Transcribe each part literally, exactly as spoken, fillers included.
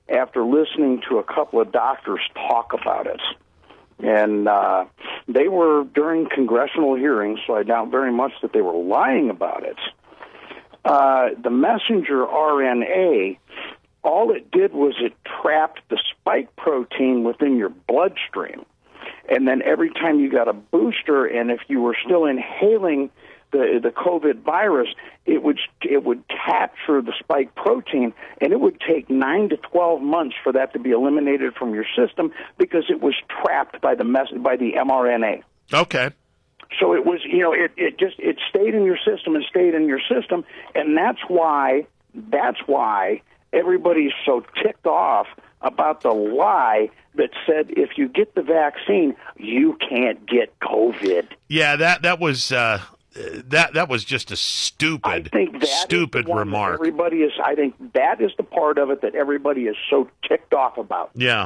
after listening to a couple of doctors talk about it. And uh, they were during congressional hearings, so I doubt very much that they were lying about it. Uh, the messenger R N A, all it did was it trapped the spike protein within your bloodstream. And then every time you got a booster, and if you were still inhaling the the COVID virus, it would it would capture the spike protein, and it would take nine to twelve months for that to be eliminated from your system because it was trapped by the mess by the mRNA. Okay. So it was, you know, it, it just it stayed in your system and stayed in your system, and that's why that's why everybody's so ticked off about the lie that said if you get the vaccine, you can't get COVID. Yeah, that that was uh, that that was just a stupid, I think that stupid is the one remark. That everybody is. I think that is the part of it that everybody is so ticked off about. Yeah.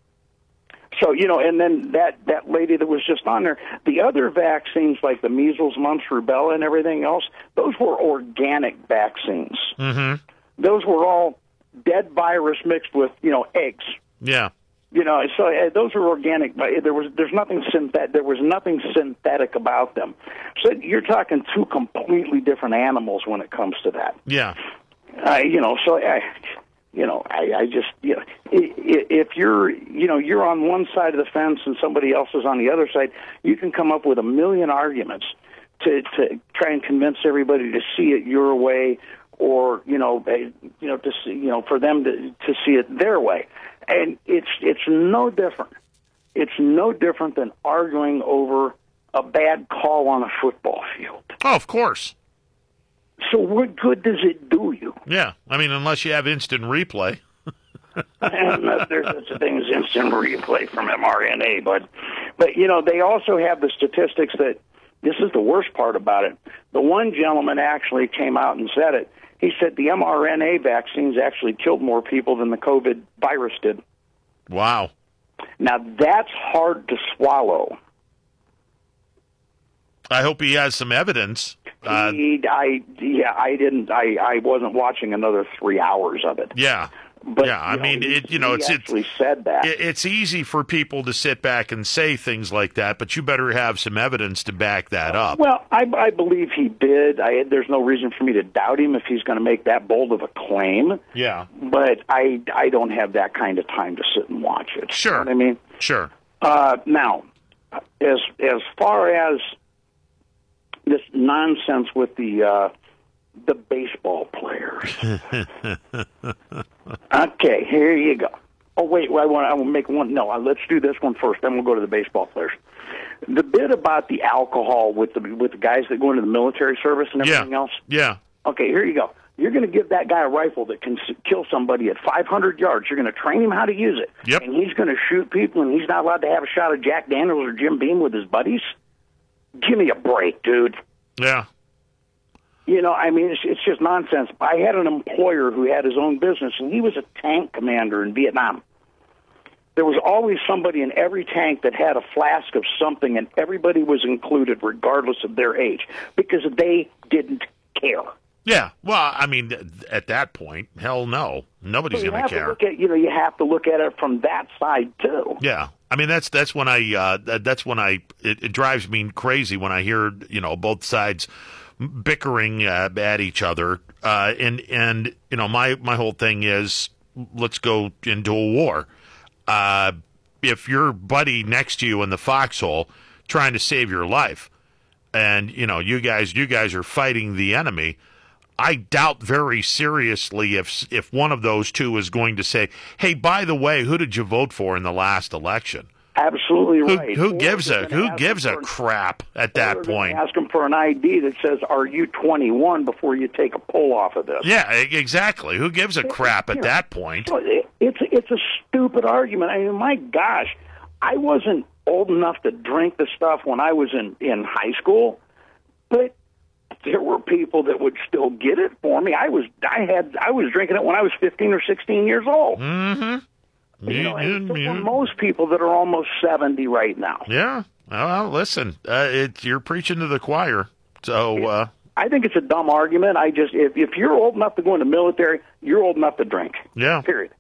So, you know, and then that, that lady that was just on there, the other vaccines like the measles, mumps, rubella, and everything else, those were organic vaccines. Mm-hmm. Those were all dead virus mixed with, you know, eggs. Yeah. You know, so uh, those are organic, but there was there's nothing synthetic. There was nothing synthetic about them. So you're talking two completely different animals when it comes to that. Yeah. Uh, you know, so I, you know, I, I just, you know, if you're, you know, you're on one side of the fence and somebody else is on the other side, you can come up with a million arguments to to try and convince everybody to see it your way, or you know, you know, to see, you know, for them to to see it their way. And it's it's no different. It's no different than arguing over a bad call on a football field. Oh, of course. So what good does it do you? Yeah, I mean, unless you have instant replay. And uh, there's such a thing as instant replay from mRNA, but but you know they also have the statistics that this is the worst part about it. The one gentleman actually came out and said it. He said the mRNA vaccines actually killed more people than the COVID virus did. Wow. Now, that's hard to swallow. I hope he has some evidence. Uh, he, I, yeah, I didn't, I, I wasn't watching another three hours of it. Yeah. But, yeah, I you know, mean, he, it, you know, he it's actually it's, said that. It, it's easy for people to sit back and say things like that, but you better have some evidence to back that up. Well, I, I believe he did. I, there's no reason for me to doubt him if he's going to make that bold of a claim. Yeah. But I, I don't have that kind of time to sit and watch it. Sure. You know what I mean? Sure. Uh, now, as as far as this nonsense with the uh, the baseball players. Okay, here you go. Oh wait, well, I want I will make one. No, let's do this one first. Then we'll go to the baseball players. The bit about the alcohol with the with the guys that go into the military service and everything yeah. else. Yeah. Okay, here you go. You're going to give that guy a rifle that can s- kill somebody at five hundred yards. You're going to train him how to use it. Yep. And he's going to shoot people, and he's not allowed to have a shot of Jack Daniels or Jim Beam with his buddies? Give me a break, dude. Yeah. You know, I mean, it's, it's just nonsense. I had an employer who had his own business, and he was a tank commander in Vietnam. There was always somebody in every tank that had a flask of something, and everybody was included regardless of their age because they didn't care. Yeah, well, I mean, at that point, hell no, nobody's so going to care. Look at, you know, you have to look at it from that side too. Yeah, I mean that's that's when I uh, that's when I it, it drives me crazy when I hear you know both sides bickering uh, at each other, uh, and and you know my my whole thing is let's go into a war. Uh, if your buddy next to you in the foxhole trying to save your life, and you know you guys you guys are fighting the enemy. I doubt very seriously if if one of those two is going to say, "Hey, by the way, who did you vote for in the last election?" Absolutely right. Who, who gives a who gives a crap at that point? Ask them for an I D that says, "Are you twenty-one?" before you take a pull off of this. Yeah, exactly. Who gives a crap at that point? It's it's a stupid argument. I mean, my gosh, I wasn't old enough to drink the stuff when I was in in high school, but there were people that would still get it for me. I was I had I was drinking it when I was fifteen or sixteen years old. Mm-hmm. You know, and yeah, yeah. for most people that are almost seventy right now. Yeah. Well, listen, uh, it, you're preaching to the choir. So uh, I think it's a dumb argument. I just if if you're old enough to go in the military, you're old enough to drink. Yeah. Period.